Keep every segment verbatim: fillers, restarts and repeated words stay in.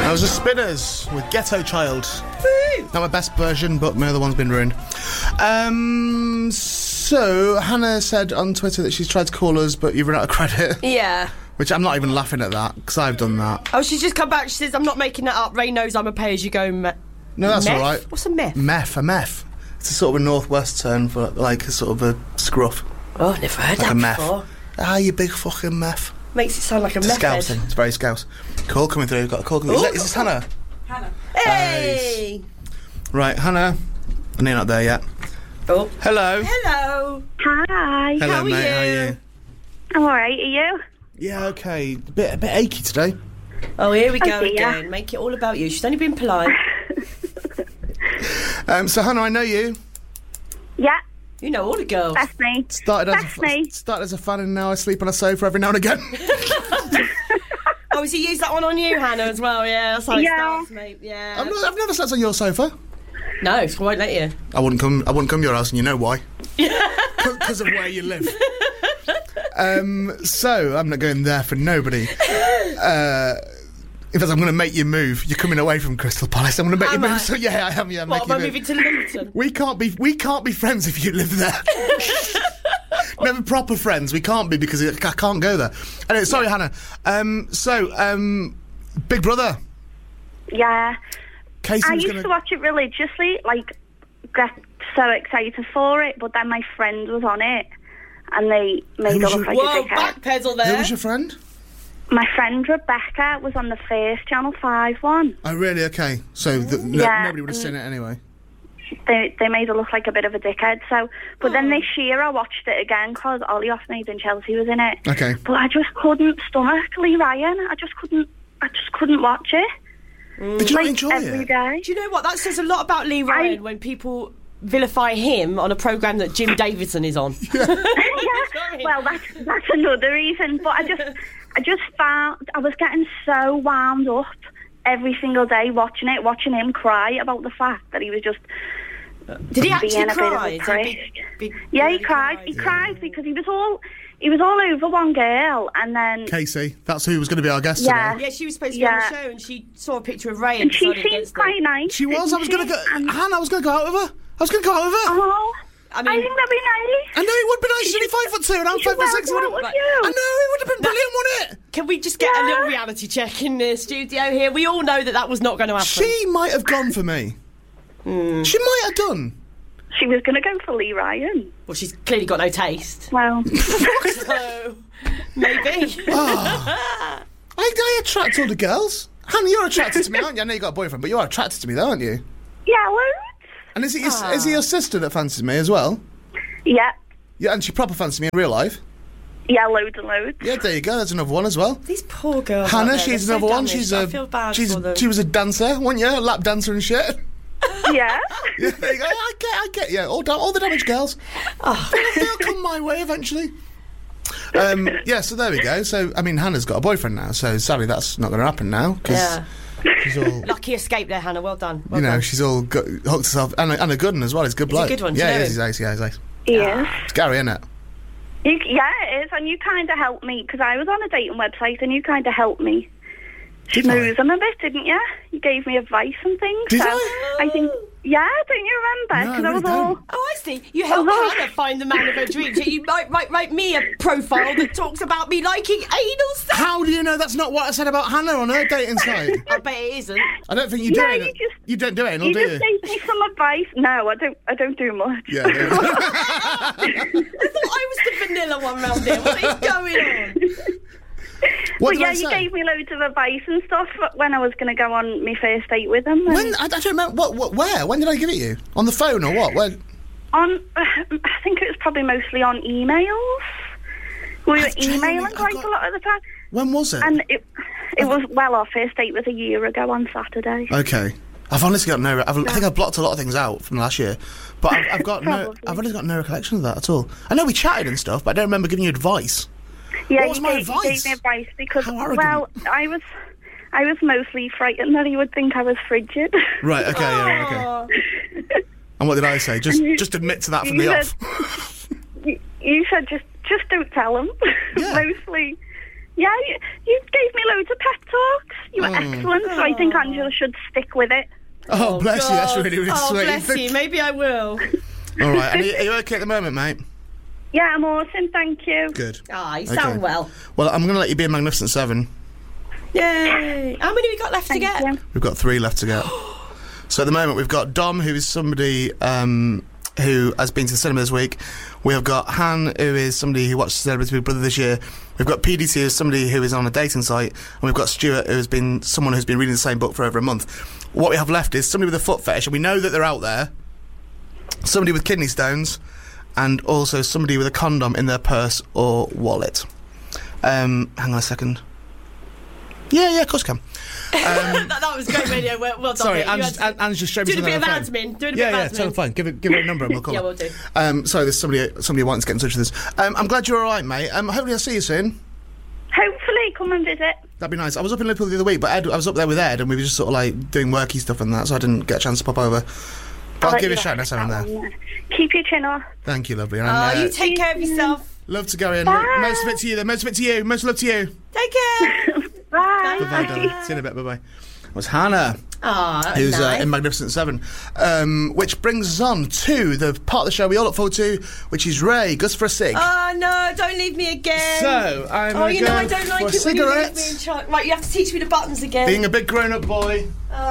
That was the Spinners with Ghetto Child. Woo! Not my best version, but my other one's been ruined. Um, so, Hannah said on Twitter that she's tried to call us, but you've run out of credit. Yeah. Which I'm not even laughing at that, because I've done that. Oh, she's just come back. She says, I'm not making that up. Ray knows I'm a pay-as-you-go me- No, that's meth? all right. What's a meth? Meth, a meth. It's a sort of a northwest turn for, like, a sort of a scruff. Oh, never heard like that a meth. before. Ah, you big fucking meth. Makes it sound like a It's meth scouse head. thing. It's very scouse. Call coming through. Got a call coming through. Is, that, is this Hannah? Hannah. Hey! Right, Hannah. And you're not there yet. Oh. Hello. Hello. Hi. Hello, How are mate. you? How are you? I'm alright, are you? Yeah, okay. A bit, a bit achy today. Oh, here we go Oh, dear. again. Make it all about you. She's only been polite. Um, so, Hannah, I know you. Yeah, You know all the girls. that's me. Started as, That's a, me. started as a fan, and now I sleep on a sofa every now and again. Oh, so you use that one on you, Hannah, as well? Yeah, that's how it Yeah. starts, mate. Yeah. I've, not, I've never slept on your sofa. No, I won't let you. I wouldn't come. I wouldn't come to your house, and you know why? Because of where you live. Um, so I'm not going there for nobody. Uh, in fact, I'm going to make you move. You're coming away from Crystal Palace. I'm going to make Am you I? move. So yeah, I am. Yeah, I'm What, making am I you move. moving to Luton? We can't be. We can't be friends if you live there. Never proper friends. We can't be because I can't go there. Anyway, sorry, Hannah. Um, so, um, Big Brother. Yeah. Casey I was used going to watch it religiously, like, get so excited for it, but then my friend was on it, and they made Who it was look your- like Whoa, a dickhead. backpedal there. Who was your friend? My friend Rebecca was on the first Channel five one. Oh, really? Okay. So the, no, Yeah, nobody would have mm. seen it anyway. They they made her look like a bit of a dickhead. So, but then this year I watched it again because Ollie Othmaid and Chelsea was in it. Okay. But I just couldn't stomach Lee Ryan. I just couldn't. I just couldn't watch it. Did you not Like enjoy every it? day. Do you know what? That says a lot about Lee Ryan I- when people vilify him on a programme that Jim Davidson is on. yeah. Sorry. Well, that's that's another reason. But I just I just found I was getting so wound up every single day watching it, watching him cry about the fact that he was just Did he actually being a bit of a cry? Is he prick. big- big- yeah. He really cried. He cried because he was all he was all over one girl, and then Casey, that's who was going to be our guest Yeah. today. Yeah, she was supposed to be Yeah. on the show and she saw a picture of Ray and and she decided seemed against quite it. nice. She was. I was going to go. And, Hannah, I was going to go out with her. I was going to go out with her. oh, I I, mean, think that'd be nice. I know it would be nice. She's only five foot two, and I'm She five foot should six. well It go would out have- with you. I know it would have been brilliant, wouldn't it? can we just get a Yeah. little reality check in the studio here? We all know that that was not going to happen. She might have gone for me. Hmm. She might have done. She was going to go for Lee Ryan. Well, she's clearly got no taste. Well, So, maybe. I, I attract all the girls. Hannah, you're attracted to me, aren't you? I know you got a boyfriend, but you are attracted to me, though, aren't you? yeah, loads. And is it your, Ah. is it your sister that fancies me as well? Yeah, Yeah, and she proper fancies me in real life. yeah, loads and loads. Yeah, there you go. There's another one as well. These poor girls. out Hannah, there, she's they're so another one. damaged. She's I a feel bad she's for them. she was a dancer, wasn't you? A lap dancer and shit. Yeah. Yeah, there you go. I get, I get. Yeah, all, da- all the damaged girls. Oh. They'll, they'll come my way eventually. Um, yeah, so there we go. So I mean, Hannah's got a boyfriend now. So sadly, that's not going to happen now because Yeah. she's all. Lucky escape there, Hannah. Well done. Well You know, done. she's all got, hooked herself, and a, and a good one as well. He's a good bloke. a good one, do Yeah, you know he is, him? he's ace. Yeah, he's ace. Yes. It's Gary, isn't it? You, yeah, it is, and you kind of helped me because I was on a dating website, and you kind of helped me Did schmooze I? them a bit, didn't you? You gave me advice and things. Did so I? I think, yeah, don't you remember? No, I Because I, really was all. don't. Oh, I see. You help Oh. Hannah find the man of her dreams. You might write, write me a profile that talks about me liking anal sex. How do you know that's not what I said about Hannah on her dating site? I bet it isn't. I don't think you do No, it. you just- you don't do anal, You do just you? gave me some advice. No, I don't. I don't do much. Yeah. yeah. I thought I was the vanilla one round here. What is going on? What But did yeah, I you say? gave me loads of advice and stuff when I was going to go on my first date with him. When and I, I don't remember what, what where when did I give it you on the phone or what? When on, I think it was probably mostly on emails. We were I've genuinely- emailing I've quite got- a lot of the time. when was it? And it it was, well, our first date was a year ago on Saturday. Okay. I've honestly got no. I've, I think I've blocked a lot of things out from last year, but I've, I've got no. Probably. I've honestly got no recollection of that at all. I know we chatted and stuff, but I don't remember giving you advice. Yeah, What was you my gave, you advice? gave me advice because, How arrogant. well, I was I was mostly frightened that he would think I was frigid. Right. Okay. Yeah. Okay. Oh. And what did I say? Just You- just admit to that from you the said- off. you, you said just just don't tell him. Yeah. Mostly. Yeah, you, you gave me loads of pep talks. You were excellent, so I think Angela should stick with it. Oh, Oh, bless you, that's God. really, really oh, sweet. bless you. Maybe I will. All right, and are you, are you okay at the moment, mate? Yeah, I'm awesome, thank you. Good. Ah, you Okay. sound well. Well, I'm going to let you be in Magnificent Seven. Yay. How many we got left Thank to get? you. We've got three left to get. So at the moment, we've got Dom, who is somebody um, who has been to the cinema this week. We have got Han, who is somebody who watched Celebrity Big Brother this year. We've got P D T, who's somebody who is on a dating site. And we've got Stuart, who has been someone who's been reading the same book for over a month. What we have left is somebody with a foot fetish, and we know that they're out there. Somebody with kidney stones, and also somebody with a condom in their purse or wallet. Um, hang on a second. Yeah, yeah, of course I can. Um, that, that was great radio. Well, well done. sorry, mate. You Anne's, had to- Anne's just showed me Doing a bit something of on her phone. admin. Doing a Yeah, bit yeah, of admin. totally fine. Give it, give her a number and we'll call Yeah, her. we'll do. Um, sorry, there's somebody, somebody wanting to get in touch with us. Um, I'm glad you're all right, mate. Um, hopefully I'll see you soon. Hopefully, come and visit. That'd be nice. I was up in Liverpool the other week, but Ed, I was up there with Ed, and we were just sort of like doing worky stuff and that, so I didn't get a chance to pop over. But I'll, let give you a know shout next time I'm that there. one, yeah. Keep your chin off. Thank you, lovely. And, Oh, uh, you take care of yourself. love to go in. Bye. Most of it to you, then. Most of it to you. Most love to you. Take care. Bye. Bye, darling. See you in a bit. Bye bye. That was Hannah, Ah, who's nice. uh, in Magnificent Seven, um, which brings us on to the part of the show we all look forward to, which is Ray Gus for a cig. Oh no! Don't leave me again. So, I'm Oh, gonna you know go I don't like for it when you leave cigarettes. me in charge. Right, you have to teach me the buttons again. Being a big grown-up boy.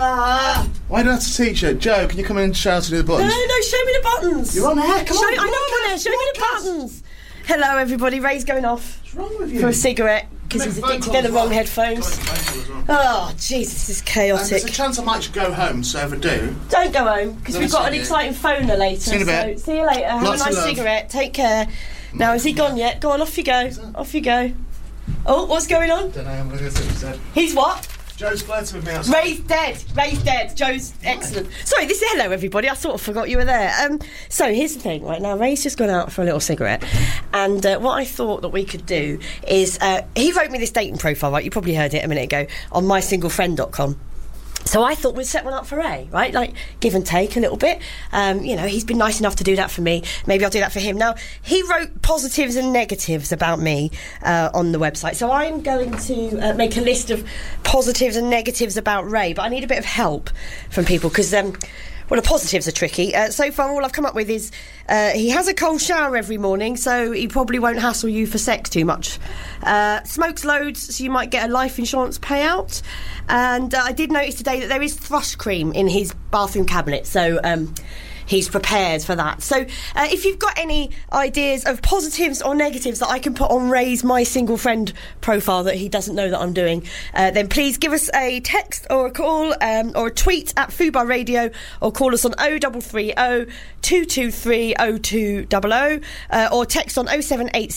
Ah. Why do I have to teach it? Joe, can you come in and shout to do the No, buttons? no, show me the buttons. You're on air, come show, on, I know I'm on there. podcast, Show me the podcast. buttons. Hello, everybody. Ray's going off What's wrong with you? for a cigarette because Make he's phone addicted calls to the as wrong well. headphones. Phone calls as well. Oh, Jesus, this is Um, there's a chaotic. chance I might just go home, so if I do... Don't go home because Don't we've got an see you. exciting phoner later. See you in a bit. So see you later. Have Lots a of nice love. cigarette. Take care. Now, has he gone yet? Go on, off you go. Off you go. Oh, what's going on? Don't know, I'm going to go see what he said. He's what? Joe's flirting with me outside. Ray's dead. Ray's dead. Joe's excellent. Sorry, this is hello everybody. I sort of forgot you were there. Um, so here's the thing. Right now, Ray's just gone out for a little cigarette, and uh, what I thought that we could do is uh, he wrote me this dating profile. Right, you probably heard it a minute ago on my single friend dot com. So I thought we'd set one up for Ray, right? Like, give and take a little bit. Um, you know, he's been nice enough to do that for me. Maybe I'll do that for him. Now, he wrote positives and negatives about me uh, on the website. So I'm going to uh, make a list of positives and negatives about Ray, but I need a bit of help from people because... Um, well, the positives are tricky. Uh, so far, all I've come up with is uh, he has a cold shower every morning, so he probably won't hassle you for sex too much. Uh, smokes loads, so you might get a life insurance payout. And uh, I did notice today that there is thrush cream in his bathroom cabinet, so um, he's prepared for that. So uh, if you've got any ideas of positives or negatives that I can put on Ray's My Single Friend profile that he doesn't know that I'm doing, uh, then please give us a text or a call um, or a tweet at Fubar Radio, or call us on oh three three oh, two two three, oh two hundred uh, or text on oh seven eight